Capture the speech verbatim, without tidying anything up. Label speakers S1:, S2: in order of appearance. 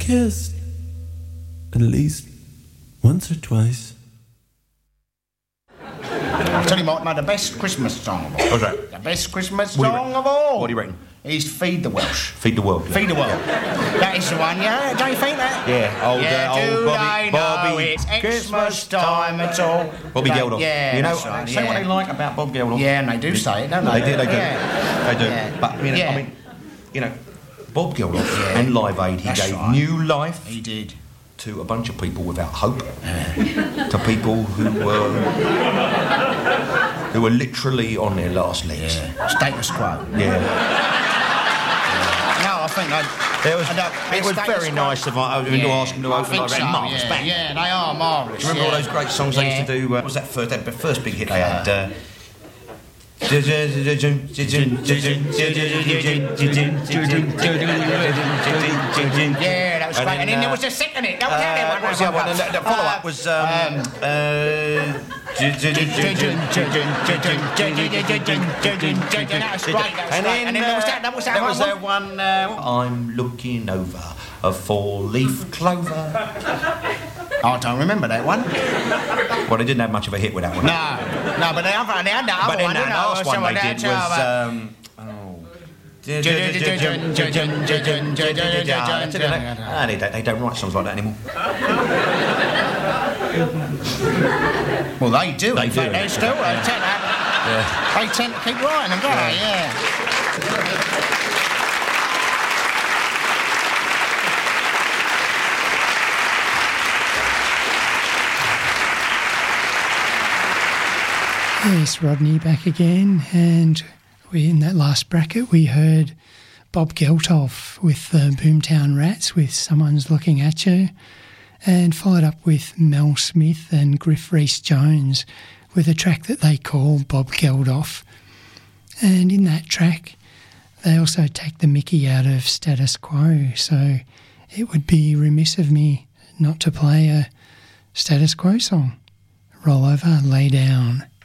S1: kissed at least once or twice.
S2: I'll tell you what, mate, the best Christmas song of all.
S3: What's that?
S2: The best Christmas
S3: What do you
S2: song
S3: reckon?
S2: of all.
S3: What do you reckon?
S2: Is Feed the Welsh.
S3: Feed the World. Yeah.
S2: Feed the World. That is the one, yeah? Don't you think that?
S3: Yeah, old,
S2: yeah,
S3: uh, old
S2: do
S3: Bobby-
S2: they know
S3: Bobby
S2: it's
S3: Christmas
S2: Xmas time at all?
S3: Bobby
S2: They-
S3: Geldof.
S2: Yeah,
S3: You know,
S2: that's right,
S3: say
S2: yeah.
S3: what they like about Bob Geldof.
S2: Yeah, and they do say it, don't they?
S3: They do, they do.
S2: Yeah.
S3: They do.
S2: Yeah.
S3: But, you know,
S2: Yeah.
S3: I mean, you know, Bob Geldof
S2: Yeah.
S3: and Live Aid, he
S2: That's
S3: gave
S2: right.
S3: new life
S2: He did.
S3: to a bunch of people without hope, to people who were who were literally on their last legs.
S2: Yeah. Status quo.
S3: Yeah.
S2: No, I think I...
S3: It was,
S2: I don't-
S3: it was
S2: status
S3: very
S2: quo.
S3: nice of I mean, to ask them to
S2: I
S3: open
S2: think
S3: like that.
S2: so,
S3: Marvellous
S2: yeah.
S3: band.
S2: Yeah, they are marvellous.
S3: Do you remember
S2: yeah.
S3: all those great songs they used to do? Uh, what was that first, that first big hit they had? Uh,
S2: Yeah, that was
S3: And
S2: great. And then
S3: then,
S2: there
S3: uh,
S2: was the second hit. That was
S3: Uh,
S2: the
S3: what was the other one? And the, the follow-up was um, uh,
S2: That was great. That was
S3: and
S2: great.
S3: then
S2: And then there was that. That was that
S3: that was
S2: one.
S3: that one. Uh, I'm looking over a four-leaf clover.
S2: I don't remember that one.
S3: Well, they didn't have much of a hit with that one.
S2: No, no, but they had they had that
S3: But
S2: other
S3: then
S2: one.
S3: that
S2: didn't they?
S3: last one
S2: Some
S3: they
S2: of that,
S3: did was.
S2: uh,
S3: Um, oh. Ah, they don't, they don't write songs like that anymore.
S2: Well, they do.
S3: They
S2: in
S3: do.
S2: fact, They still they tend to have,
S3: Yeah.
S2: they tend to keep writing them, don't they? Yeah.
S4: Yes, Rodney back again, and we in that last bracket we heard Bob Geldof with the Boomtown Rats with Someone's Looking at You, and followed up with Mel Smith and Griff Rhys-Jones with a track that they call Bob Geldof. And in that track they also take the mickey out of Status Quo, so it would be remiss of me not to play a Status Quo song. Roll over, lay down.